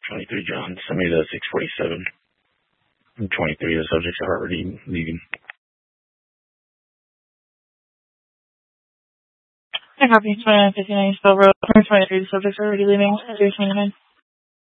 23 John, send me the 647. 23, the subjects are already leaving. I copy 2959 Spell Road. 23, the subjects are already leaving. 29.